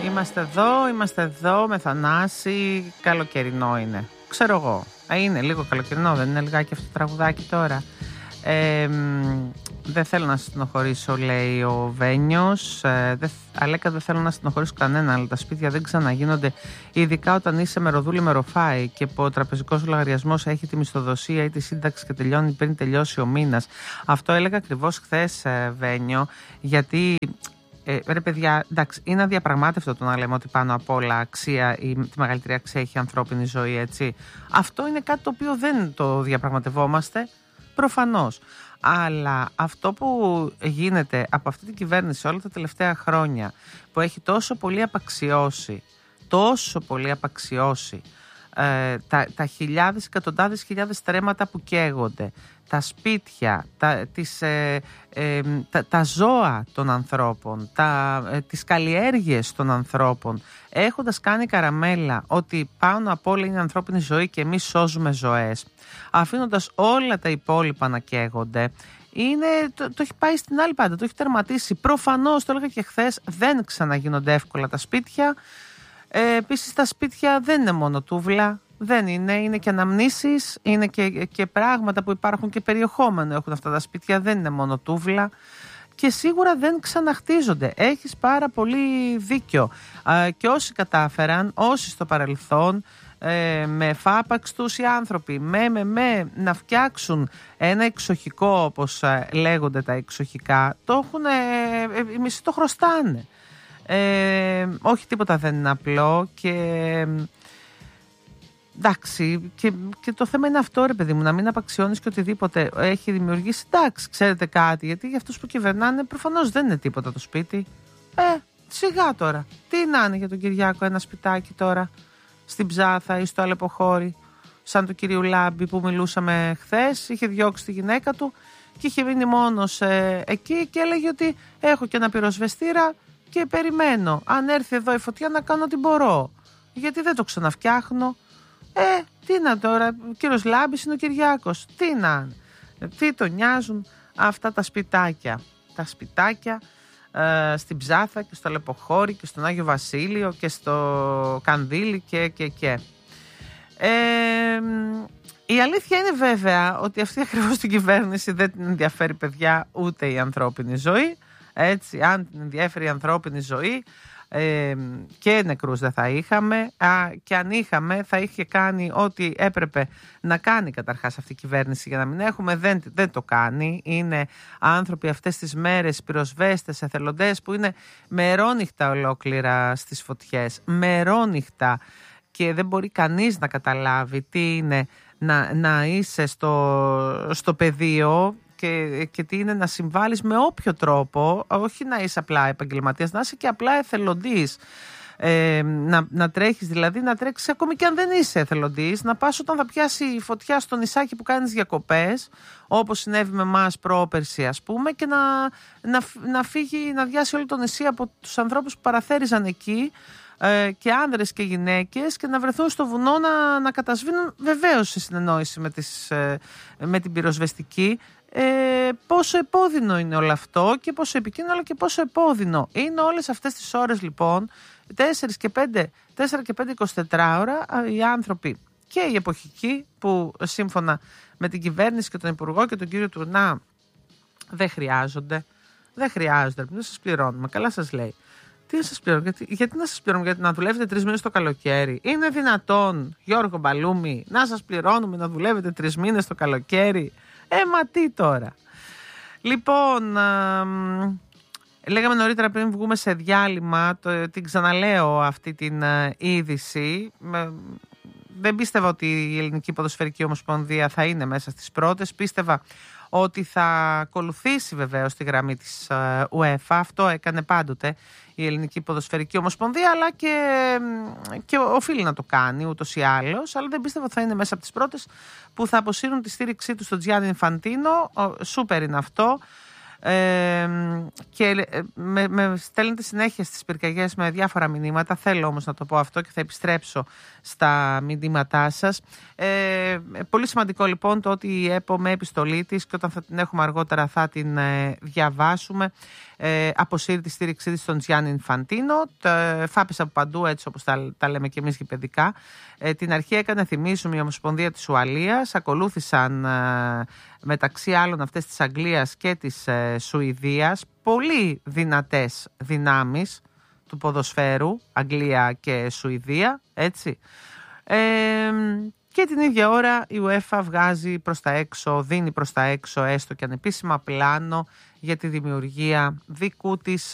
Είμαστε εδώ με Θανάση. Καλοκαιρινό είναι. Ξέρω εγώ. Είναι λίγο καλοκαιρινό, δεν είναι λιγάκι αυτό το τραγουδάκι τώρα? Δεν θέλω να στενοχωρήσω, λέει ο Βένιος. Αλέκα, δεν θέλω να στενοχωρήσω κανένα, αλλά τα σπίτια δεν ξαναγίνονται. Ειδικά όταν είσαι μεροδούλη μεροφάι και ο τραπεζικός λογαριασμός έχει τη μισθοδοσία ή τη σύνταξη και τελειώνει πριν τελειώσει ο μήνας. Αυτό έλεγα ακριβώς χθες, Βένιο, γιατί. Ρε παιδιά, εντάξει, είναι αδιαπραγμάτευτο το να λέμε ότι πάνω απ' όλα αξία ή τη μεγαλύτερη αξία έχει η ανθρώπινη ζωή, έτσι. Αυτό είναι κάτι το οποίο δεν το διαπραγματευόμαστε, προφανώς. Αλλά αυτό που γίνεται από αυτή την κυβέρνηση όλα τα τελευταία χρόνια, που έχει τόσο πολύ απαξιώσει τα χιλιάδες, εκατοντάδες χιλιάδες στρέμματα που καίγονται, τα σπίτια, τα ζώα των ανθρώπων, τις καλλιέργειες των ανθρώπων, έχοντας κάνει καραμέλα ότι πάνω απ' όλα είναι η ανθρώπινη ζωή και εμείς σώζουμε ζωές, αφήνοντας όλα τα υπόλοιπα να καίγονται, το έχει πάει στην άλλη πάντα, το έχει τερματίσει. Προφανώς, το έλεγα και χθες, δεν ξαναγίνονται εύκολα τα σπίτια. Επίσης τα σπίτια δεν είναι μόνο τούβλα, δεν είναι και αναμνήσεις, είναι και πράγματα που υπάρχουν και περιεχόμενο έχουν αυτά τα σπίτια, δεν είναι μόνο τούβλα και σίγουρα δεν ξαναχτίζονται. Έχεις πάρα πολύ δίκιο. Και όσοι κατάφεραν, όσοι στο παρελθόν, με φάπαξ τους οι άνθρωποι, να φτιάξουν ένα εξοχικό, όπως λέγονται τα εξοχικά, το έχουν, οι μισοί το χρωστάνε. Όχι, τίποτα δεν είναι απλό και εντάξει, και το θέμα είναι αυτό, ρε παιδί μου, να μην απαξιώνεις και οτιδήποτε έχει δημιουργήσει. Εντάξει, ξέρετε κάτι, γιατί για αυτούς που κυβερνάνε προφανώς δεν είναι τίποτα το σπίτι. Σιγά τώρα, τι να είναι για τον Κυριάκο ένα σπιτάκι τώρα στην Ψάθα ή στο Αλεποχώρι, σαν του κυρίου Λάμπη που μιλούσαμε χθες, είχε διώξει τη γυναίκα του και είχε μείνει μόνος εκεί και έλεγε ότι έχω και ένα πυροσβεστήρα και περιμένω, αν έρθει εδώ η φωτιά, να κάνω ό,τι μπορώ. Γιατί δεν το ξαναφτιάχνω. Τι να τώρα, ο κύριος Λάμπης είναι ο Κυριάκος. Τι να, τι τον νοιάζουν αυτά τα σπιτάκια. Τα σπιτάκια στην Ψάθα και στο Αλεποχώρι και στον Άγιο Βασίλειο και στο Κανδύλι και. Η αλήθεια είναι βέβαια ότι αυτή ακριβώς την κυβέρνηση δεν την ενδιαφέρει, παιδιά, ούτε η ανθρώπινη ζωή. Έτσι, αν την ενδιαφέρει η ανθρώπινη ζωή, και νεκρούς δεν θα είχαμε, και αν είχαμε θα είχε κάνει ό,τι έπρεπε να κάνει καταρχάς αυτή η κυβέρνηση για να μην έχουμε, δεν το κάνει. Είναι άνθρωποι αυτές τις μέρες, πυροσβέστες, εθελοντές που είναι μερόνυχτα ολόκληρα στις φωτιές, μερόνυχτα, και δεν μπορεί κανείς να καταλάβει τι είναι να είσαι στο πεδίο και τι είναι να συμβάλλεις με όποιο τρόπο, όχι να είσαι απλά επαγγελματίας, να είσαι και απλά εθελοντής, να τρέχεις, δηλαδή να τρέξεις ακόμη και αν δεν είσαι εθελοντής, να πας όταν θα πιάσει η φωτιά στο νησάκι που κάνεις διακοπές, όπως συνέβη με εμάς πρόπερση ας πούμε, και να φύγει, να διάσει όλο το νησί από τους ανθρώπους που παραθέριζαν εκεί, και άνδρες και γυναίκες, και να βρεθούν στο βουνό να κατασβήνουν, βεβαίως σε συνεννόηση με την πυροσβεστική. Πόσο επώδυνο είναι όλο αυτό και πόσο επικίνδυνο, αλλά και πόσο επώδυνο είναι όλες αυτές τις ώρες, λοιπόν, 4 και 5, 24 ώρα, οι άνθρωποι και οι εποχικοί που σύμφωνα με την κυβέρνηση και τον Υπουργό και τον κύριο Τουρνά δεν χρειάζονται, δεν σας πληρώνουμε, καλά σας λέει. Τι να σας πληρώνουμε, γιατί να σας πληρώνουμε, γιατί να δουλεύετε 3 μήνες το καλοκαίρι? Είναι δυνατόν, Γιώργο Μπαλούμη, να σας πληρώνουμε να δουλεύετε 3 μήνες το καλοκαίρι? Μα τι τώρα. Λοιπόν, λέγαμε νωρίτερα πριν βγούμε σε διάλειμμα, την ξαναλέω αυτή την είδηση. Δεν πίστευα ότι η Ελληνική Ποδοσφαιρική Ομοσπονδία θα είναι μέσα στις πρώτες. Πίστευα ότι θα ακολουθήσει βεβαίως τη γραμμή της UEFA. Αυτό έκανε πάντοτε η Ελληνική Ποδοσφαιρική Ομοσπονδία, αλλά και οφείλει να το κάνει ούτως ή άλλως, αλλά δεν πίστευα ότι θα είναι μέσα από τις πρώτες που θα αποσύρουν τη στήριξή του στον Τζιάννη Ινφαντίνο. Σούπερ είναι αυτό. Και με στέλνετε συνέχεια στις πυρκαγιές με διάφορα μηνύματα. Θέλω όμως να το πω αυτό και θα επιστρέψω στα μηνύματά σας. Πολύ σημαντικό λοιπόν το ότι η ΕΠΟ με επιστολή της, και όταν θα την έχουμε αργότερα θα την διαβάσουμε, αποσύρει τη στήριξή της στον Τζιάννη Ινφαντίνο. Φάπησε από παντού, έτσι όπως τα λέμε και εμείς γηπαιδικά. Την αρχή έκανε, θυμίσουμε, η Ομοσπονδία της Ουαλίας. Ακολούθησαν μεταξύ άλλων αυτές της Αγγλίας και της Σουηδίας πολύ δυνατές δυνάμεις του ποδοσφαίρου, Αγγλία και Σουηδία, έτσι. Και την ίδια ώρα η UEFA βγάζει προς τα έξω, δίνει προς τα έξω έστω και ανεπίσημα πλάνο για τη δημιουργία δικού της